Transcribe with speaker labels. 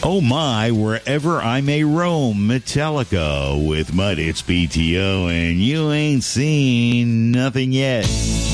Speaker 1: Oh my, wherever I may roam, Metallica with Mud Hits PTO, and you ain't seen nothing yet.